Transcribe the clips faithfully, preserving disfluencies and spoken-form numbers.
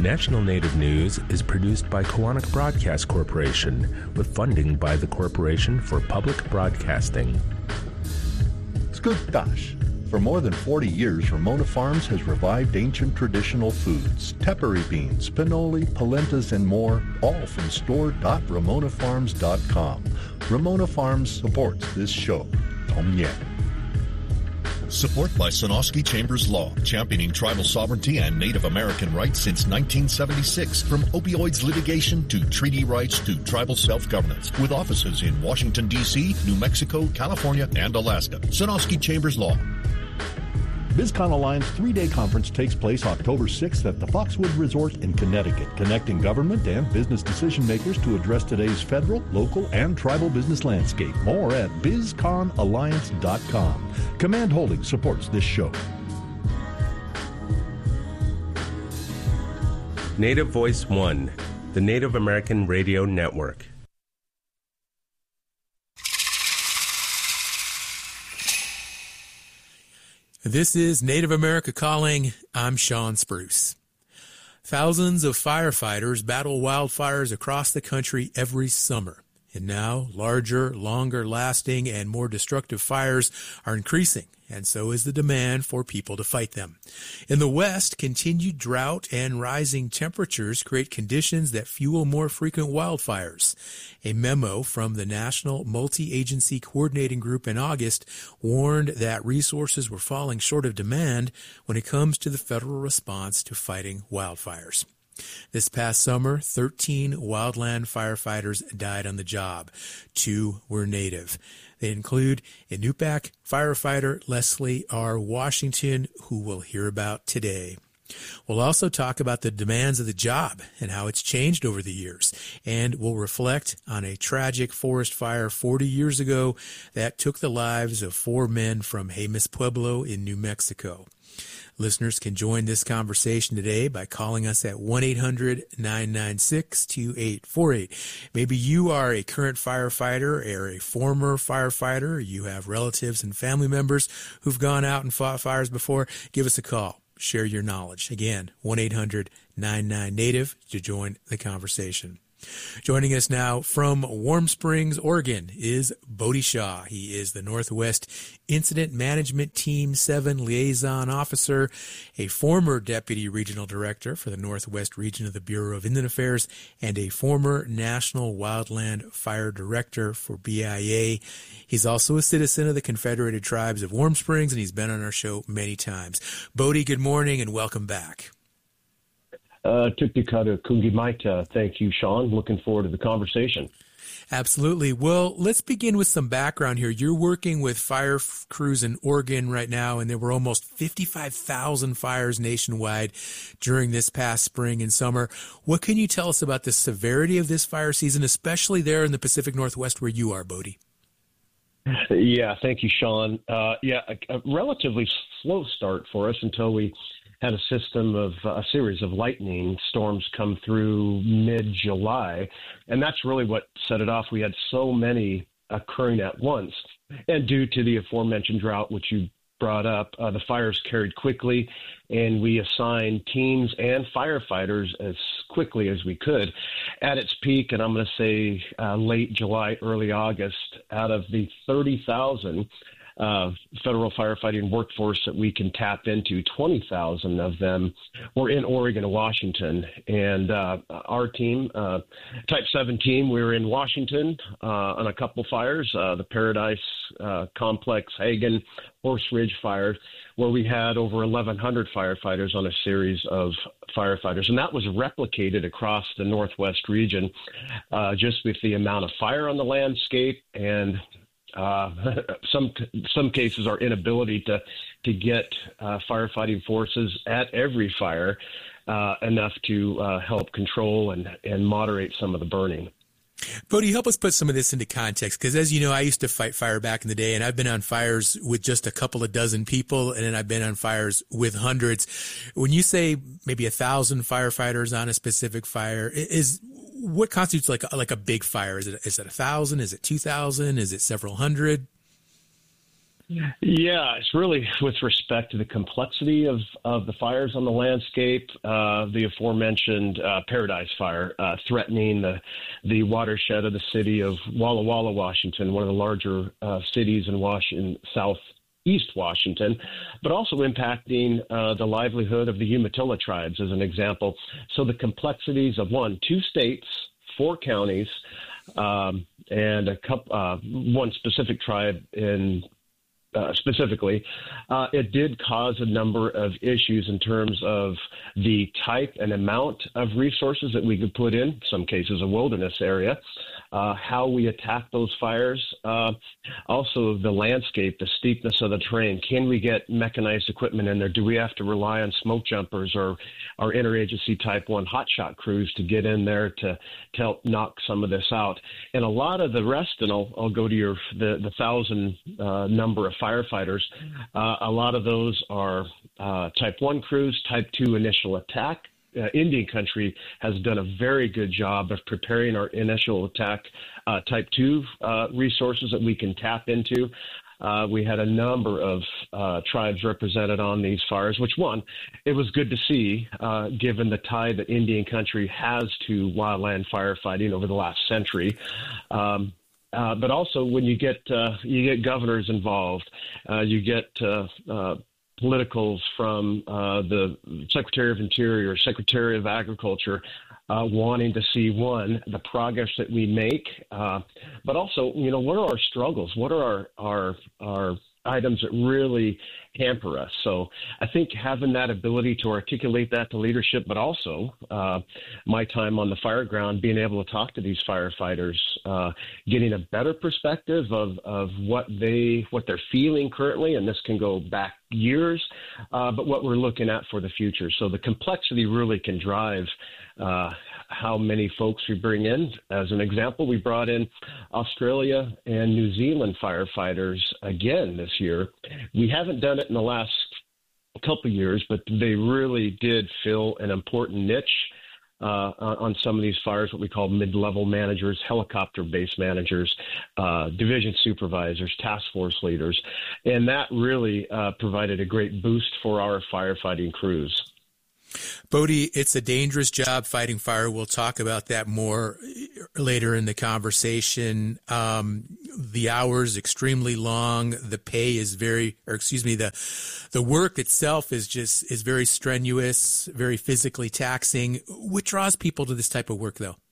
National Native News is produced by Koahnic Broadcast Corporation with funding by the Corporation for Public Broadcasting. Skugtash. For more than forty years, Ramona Farms has revived ancient traditional foods, tepary beans, pinoli, polentas, and more, all from store dot ramona farms dot com. Ramona Farms supports this show. Tom Yen. Support by Sonosky Chambers Law, championing tribal sovereignty and Native American rights since nineteen seventy-six. From opioids litigation to treaty rights to tribal self-governance. With offices in Washington, D C, New Mexico, California, and Alaska. Sonosky Chambers Law. BizCon Alliance three-day conference takes place October sixth at the Foxwood Resort in Connecticut, connecting government and business decision makers to address today's federal, local, and tribal business landscape. More at biz con alliance dot com. Command Holdings supports this show. Native Voice One, the Native American Radio Network. This is Native America Calling. I'm Sean Spruce. Thousands of firefighters battle wildfires across the country every summer. And now, larger, longer-lasting, and more destructive fires are increasing, and so is the demand for people to fight them. In the West, continued drought and rising temperatures create conditions that fuel more frequent wildfires. A memo from the National Multi-Agency Coordinating Group in August warned that resources were falling short of demand when it comes to the federal response to fighting wildfires. This past summer, thirteen wildland firefighters died on the job. Two were Native. They include Inupiaq firefighter Leslie R. Washington, who we'll hear about today. We'll also talk about the demands of the job and how it's changed over the years, and we'll reflect on a tragic forest fire forty years ago that took the lives of four men from Jemez Pueblo in New Mexico. Listeners can join this conversation today by calling us at one eight hundred nine nine six two eight four eight. Maybe you are a current firefighter or a former firefighter. You have relatives and family members who've gone out and fought fires before. Give us a call. Share your knowledge. Again, one eight hundred nine nine Native to join the conversation. Joining us now from Warm Springs, Oregon, is Bodie Shaw. He is the Northwest Incident Management Team seven Liaison Officer, a former Deputy Regional Director for the Northwest Region of the Bureau of Indian Affairs, and a former National Wildland Fire Director for B I A. He's also a citizen of the Confederated Tribes of Warm Springs, and he's been on our show many times. Bodie, good morning and welcome back. Uh, Tuktikata Kungimaita. Thank you, Sean. Looking forward to the conversation. Absolutely. Well, let's begin with some background here. You're working with fire f- crews in Oregon right now, and there were almost fifty-five thousand fires nationwide during this past spring and summer. What can you tell us about the severity of this fire season, especially there in the Pacific Northwest where you are, Bodie? Yeah, thank you, Sean. Uh, yeah, a, a relatively slow start for us until we had a system of uh, a series of lightning storms come through mid-July, and that's really what set it off. We had so many occurring at once, and due to the aforementioned drought, which you brought up, uh, the fires carried quickly, and we assigned teams and firefighters as quickly as we could. At its peak, and I'm going to say uh, late July, early August, out of the thirty thousand Uh, federal firefighting workforce that we can tap into, twenty thousand of them were in Oregon and Washington. And uh, our team, uh, Type seven team, we were in Washington uh, on a couple fires, uh, the Paradise uh, Complex, Hagen, Horse Ridge fires, where we had over eleven hundred firefighters on a series of firefighters. And that was replicated across the Northwest region uh, just with the amount of fire on the landscape and Uh, some some cases our inability to to get uh, firefighting forces at every fire uh, enough to uh, help control and, and moderate some of the burning. Bodie, help us put some of this into context, because as you know, I used to fight fire back in the day, and I've been on fires with just a couple of dozen people, and then I've been on fires with hundreds. When you say maybe a thousand firefighters on a specific fire, is what constitutes like a, like a big fire? Is it is it a thousand? Is it two thousand? Is it several hundred? Yeah, it's really with respect to the complexity of, of the fires on the landscape, uh, the aforementioned uh, Paradise Fire uh, threatening the, the watershed of the city of Walla Walla, Washington, one of the larger uh, cities in Washington, southeast Washington, but also impacting uh, the livelihood of the Umatilla tribes, as an example. So the complexities of, one, two states, four counties, um, and a couple, uh, one specific tribe in Uh, specifically, uh, it did cause a number of issues in terms of the type and amount of resources that we could put in, some cases a wilderness area, uh, how we attack those fires, uh, also the landscape, the steepness of the terrain. Can we get mechanized equipment in there? Do we have to rely on smoke jumpers or our interagency type one hotshot crews to get in there to, to help knock some of this out? And a lot of the rest, and I'll, I'll go to your the, the thousand uh, number of firefighters, uh, a lot of those are uh, type one crews, type two initial attack. Uh, Indian Country has done a very good job of preparing our initial attack uh, type two uh, resources that we can tap into. Uh, we had a number of uh, tribes represented on these fires, which, one, it was good to see, uh, given the tie that Indian Country has to wildland firefighting over the last century. Um, Uh, but also, when you get uh, you get governors involved, uh, you get uh, uh, politicals from uh, the Secretary of Interior, Secretary of Agriculture, uh, wanting to see, one, the progress that we make, uh, but also, you know, what are our struggles? What are our our our items that really hamper us? So I think having that ability to articulate that to leadership, but also uh, my time on the fire ground, being able to talk to these firefighters, uh, getting a better perspective of, of what they what they're feeling currently, and this can go back years, uh, but what we're looking at for the future. So the complexity really can drive uh, how many folks we bring in. As an example, we brought in Australia and New Zealand firefighters again this year. We haven't done it in the last couple of years, but they really did fill an important niche uh, on some of these fires, what we call mid-level managers, helicopter-based managers, uh, division supervisors, task force leaders. And that really uh, provided a great boost for our firefighting crews. Bodie, it's a dangerous job fighting fire. We'll talk about that more later in the conversation. Um, the hours extremely long. The pay is very, or excuse me, the the work itself is just is very strenuous, very physically taxing. What draws people to this type of work, though?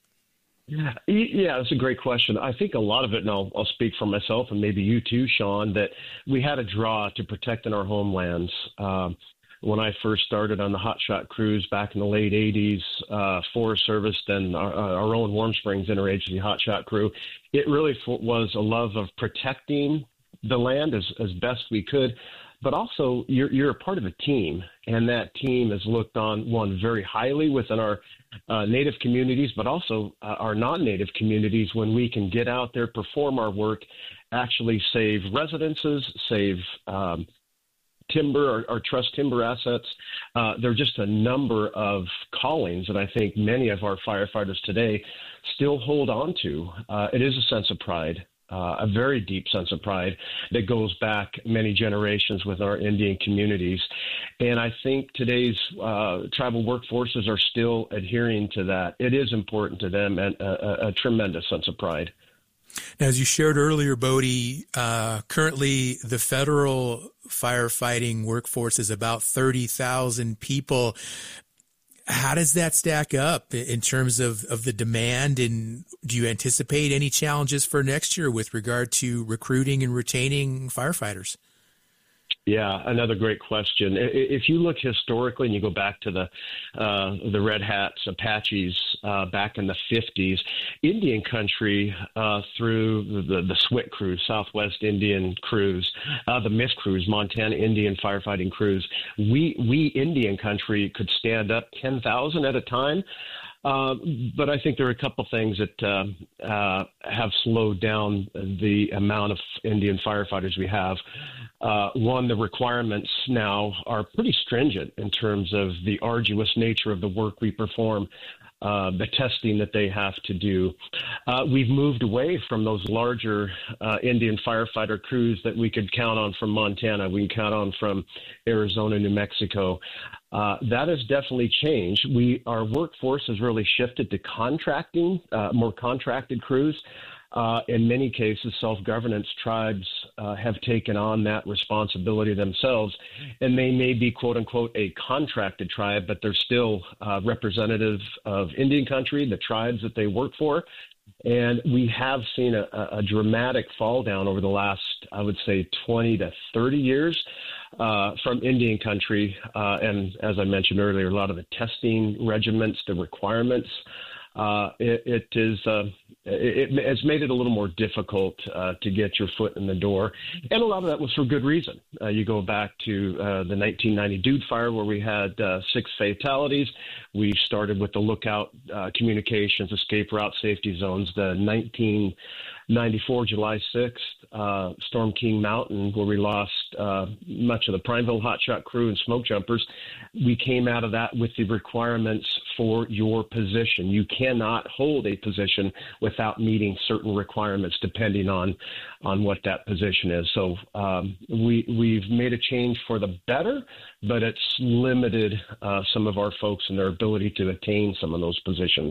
Yeah, yeah, that's a great question. I think a lot of it, and I'll, I'll speak for myself and maybe you too, Sean, that we had a draw to protecting our homelands. Um, When I first started on the hotshot crews back in the late eighties, uh, Forest Service, then our, our own Warm Springs Interagency Hotshot Crew, it really f- was a love of protecting the land as, as best we could. But also, you're, you're a part of a team, and that team is looked on, one, very highly within our uh, Native communities, but also uh, our non-Native communities when we can get out there, perform our work, actually save residences, save um, timber or, or trust timber assets. Uh, there are just a number of callings that I think many of our firefighters today still hold on to. Uh, it is a sense of pride, uh, a very deep sense of pride that goes back many generations with our Indian communities. And I think today's uh, tribal workforces are still adhering to that. It is important to them, and a, a, a tremendous sense of pride. Now, as you shared earlier, Bodie, uh, currently the federal firefighting workforce is about thirty thousand people. How does that stack up in terms of, of the demand? And do you anticipate any challenges for next year with regard to recruiting and retaining firefighters? Yeah, another great question. If you look historically and you go back to the uh, the Red Hats, Apaches uh, back in the fifties, Indian Country uh, through the, the S W I T crews, Southwest Indian crews, uh, the M I S crews, Montana Indian firefighting crews, we, we Indian Country could stand up ten thousand at a time. Uh, but I think there are a couple things that uh, uh, have slowed down the amount of Indian firefighters we have. Uh, one, the requirements now are pretty stringent in terms of the arduous nature of the work we perform, uh, the testing that they have to do. Uh, we've moved away from those larger uh, Indian firefighter crews that we could count on from Montana, we can count on from Arizona, New Mexico. Uh, that has definitely changed. We, our workforce has really shifted to contracting, uh, more contracted crews. Uh, in many cases, self-governance tribes uh, have taken on that responsibility themselves, and they may be, quote unquote, a contracted tribe, but they're still uh, representatives of Indian country, the tribes that they work for. And we have seen a, a dramatic fall down over the last, I would say, twenty to thirty years uh, from Indian country. Uh, and as I mentioned earlier, a lot of the testing regiments, the requirements, Uh, it, it is uh, it, it has made it a little more difficult uh, to get your foot in the door, and a lot of that was for good reason. Uh, you go back to uh, the nineteen ninety Dude Fire, where we had uh, six fatalities. We started with the lookout uh, communications escape route safety zones. The nineteen ninety-four July sixth uh, Storm King Mountain, where we lost uh, much of the Prineville hotshot crew and smoke jumpers. We came out of that with the requirements for your position. You cannot hold a position without meeting certain requirements, depending on on what that position is. So um, we we've made a change for the better, but it's limited uh, some of our folks and their ability to attain some of those positions.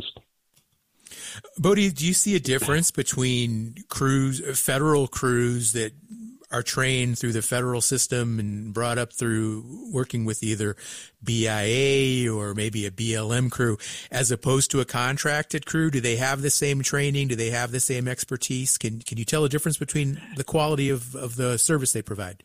Bodie, do you see a difference between crews, federal crews that are trained through the federal system and brought up through working with either B I A or maybe a B L M crew, as opposed to a contracted crew? Do they have the same training? Do they have the same expertise? Can can you tell a difference between the quality of, of the service they provide?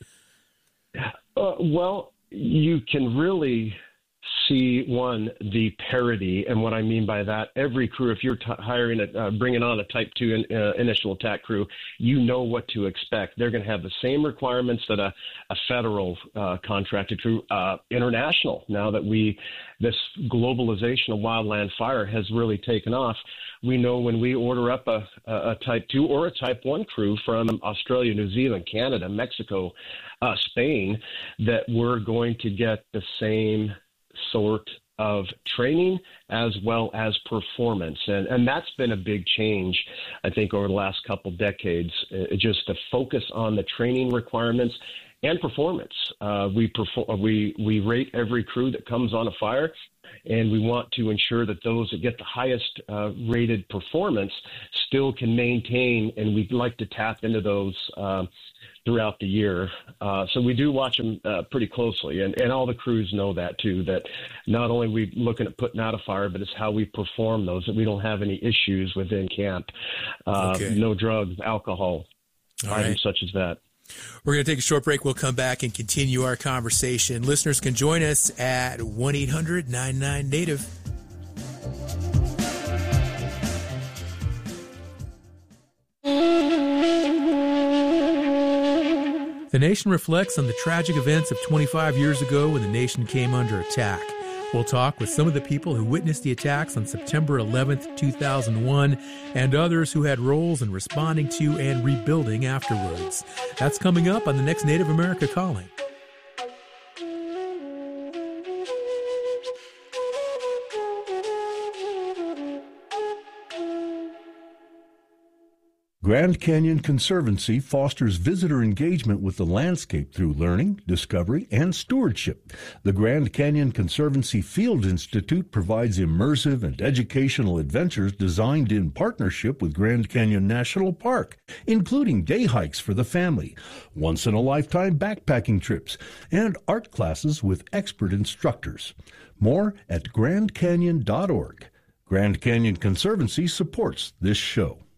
Uh, well, you can really see, one, the parity. And what I mean by that, every crew, if you're t- hiring, a, uh, bringing on a type two in, uh, initial attack crew, you know what to expect. They're going to have the same requirements that a, a federal uh, contracted crew, uh, international. Now that we, this globalization of wildland fire has really taken off, we know when we order up a, a type two or a type one crew from Australia, New Zealand, Canada, Mexico, uh, Spain, that we're going to get the same sort of training as well as performance. And, and that's been a big change, I think, over the last couple decades, uh, just to focus on the training requirements and performance. Uh, we, perform, we, we rate every crew that comes on a fire, and we want to ensure that those that get the highest uh, rated performance still can maintain, and we'd like to tap into those uh, throughout the year. Uh, so we do watch them uh, pretty closely, and, and all the crews know that too, that not only are we looking at putting out a fire, but it's how we perform those, that we don't have any issues within camp. Uh, okay. No drugs, alcohol, all items right. such as that. We're going to take a short break. We'll come back and continue our conversation. Listeners can join us at one eight hundred nine nine native. The nation reflects on the tragic events of twenty-five years ago when the nation came under attack. We'll talk with some of the people who witnessed the attacks on September eleventh, two thousand one, and others who had roles in responding to and rebuilding afterwards. That's coming up on the next Native America Calling. Grand Canyon Conservancy fosters visitor engagement with the landscape through learning, discovery, and stewardship. The Grand Canyon Conservancy Field Institute provides immersive and educational adventures designed in partnership with Grand Canyon National Park, including day hikes for the family, once-in-a-lifetime backpacking trips, and art classes with expert instructors. More at grand canyon dot org. Grand Canyon Conservancy supports this show.